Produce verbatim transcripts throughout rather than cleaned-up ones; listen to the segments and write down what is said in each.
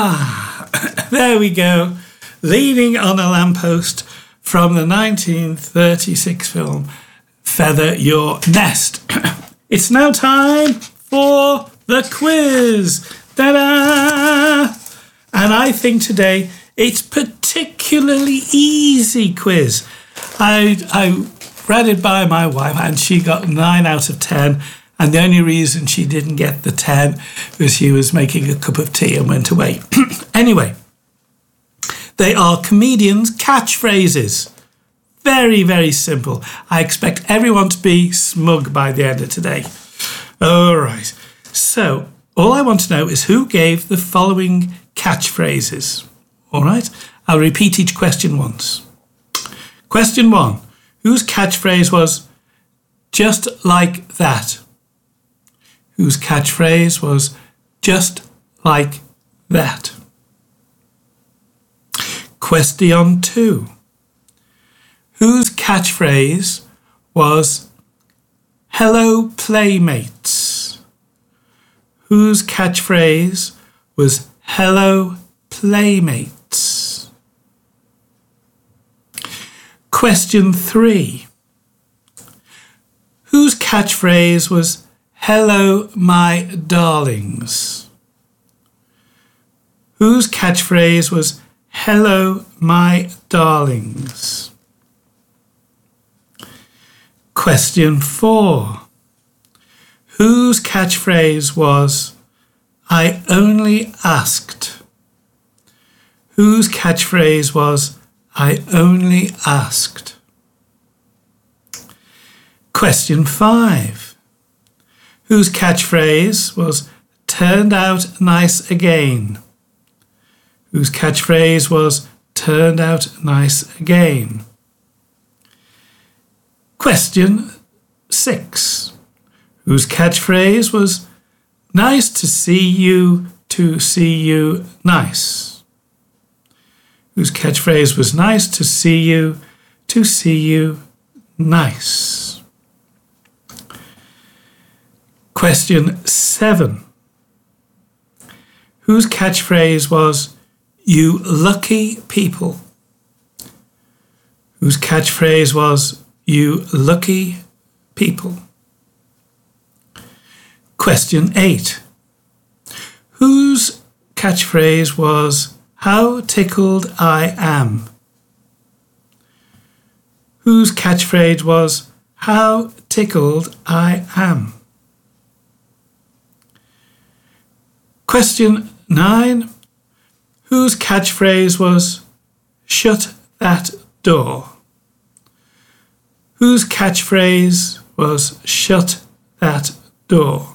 Ah, there we go. Leaning on a Lamppost from the nineteen thirty-six film Feather Your Nest. It's now time for the quiz. Ta-da! And I think today it's particularly easy quiz. I I ran it by my wife and she got nine out of ten. And the only reason she didn't get the ten was she was making a cup of tea and went away. Anyway, they are comedians' catchphrases. Very, very simple. I expect everyone to be smug by the end of today. All right. So all I want to know is who gave the following catchphrases. All right. I'll repeat each question once. Question one. Whose catchphrase was "just like that"? Whose catchphrase was "just like that"? Question two. Whose catchphrase was "hello playmates"? Whose catchphrase was "hello playmates"? Question three. Whose catchphrase was "hello, my darlings"? Whose catchphrase was "hello, my darlings"? Question four. Whose catchphrase was "I only asked"? Whose catchphrase was "I only asked"? Question five. Whose catchphrase was "turned out nice again"? Whose catchphrase was "turned out nice again"? Question six. Whose catchphrase was "nice to see you, to see you, nice"? Whose catchphrase was "nice to see you, to see you, nice"? Question seven. Whose catchphrase was "you lucky people"? Whose catchphrase was "you lucky people"? Question eight. Whose catchphrase was "how tickled I am"? Whose catchphrase was "how tickled I am"? Question nine. Whose catchphrase was "shut that door"? Whose catchphrase was "shut that door"?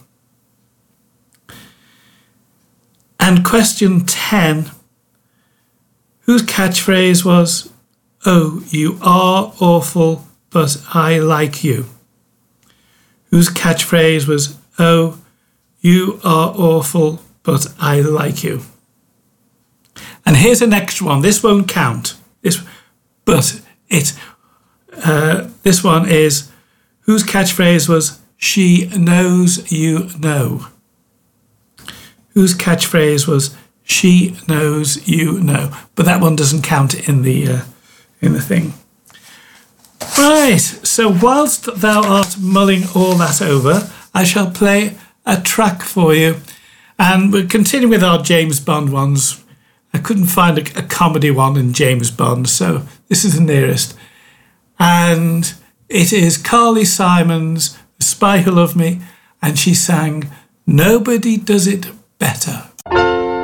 And question ten. Whose catchphrase was "oh, you are awful, but I like you"? Whose catchphrase was "oh, you are awful, but I like you"? And here's an extra one. This won't count. This, but it. Uh, this one is whose catchphrase was "she knows you know"? Whose catchphrase was "she knows you know"? But that one doesn't count in the uh, in the thing. Right. So whilst thou art mulling all that over, I shall play a track for you. And we'll continue with our James Bond ones. I couldn't find a, a comedy one in James Bond, so this is the nearest. And it is Carly Simon's The Spy Who Loved Me, and she sang "Nobody Does It Better."